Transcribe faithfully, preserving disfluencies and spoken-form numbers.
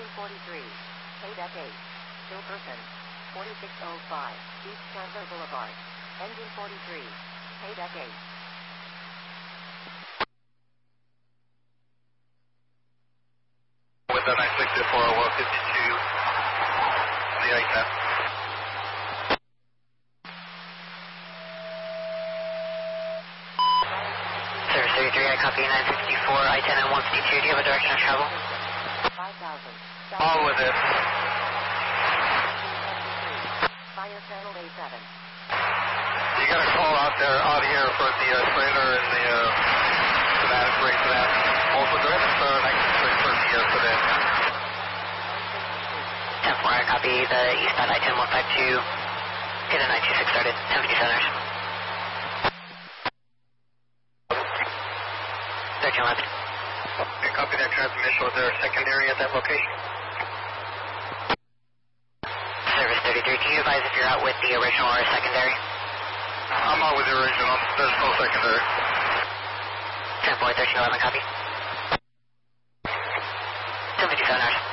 Engine forty-three. Paydeck eight. Still person. forty-six oh five. East Chandler Boulevard. Engine forty-three. Paydeck eight. With the nine six four one fifty-two. The I ten. Service thirty-three, I copy nine sixty-four, I ten and one fifty-two. Do you have a direction of travel? five thousand. All with it. Fire channel A seven. You got a call out there, out here for the uh, trailer and the uh, fanatic break for that. Also good, so nine six six for the uh, for that. ten four, I copy the eastbound I ten one five two. Hit a nine two six started, ten fifty-seven hours. thirteen eleven. Okay, copy that transmission. Was there a secondary at that location? Service thirty-three, can you advise if you're out with the original or a secondary? I'm out with the original. There's no secondary. ten four, thirteen eleven, copy. ten fifty-seven hours.